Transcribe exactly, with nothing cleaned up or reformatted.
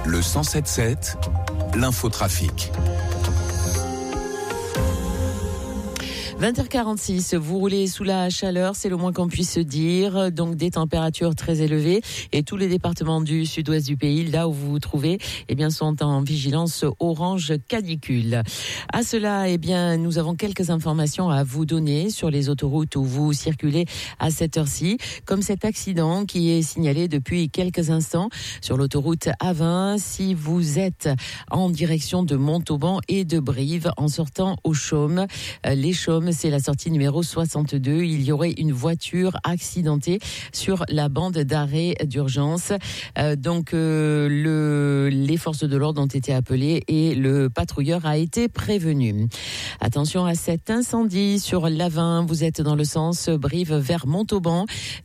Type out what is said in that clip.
Le cent sept sept, l'infotrafic. vingt heures quarante-six, vous roulez sous la chaleur, c'est le moins qu'on puisse se dire. Donc des températures très élevées et tous les départements du sud-ouest du pays, là où vous vous trouvez, eh bien, sont en vigilance orange canicule. À cela, eh bien, nous avons quelques informations à vous donner sur les autoroutes où vous circulez à cette heure-ci, comme cet accident qui est signalé depuis quelques instants sur l'autoroute A vingt. Si vous êtes en direction de Montauban et de Brive en sortant au Chaume, les Chaumes, c'est la sortie numéro soixante-deux. Il y aurait une voiture accidentée sur la bande d'arrêt d'urgence. Euh, donc, euh, le, les forces de l'ordre ont été appelées et le patrouilleur a été prévenu. Attention à cet incendie sur l'A vingt. Vous êtes dans le sens Brive vers Montauban.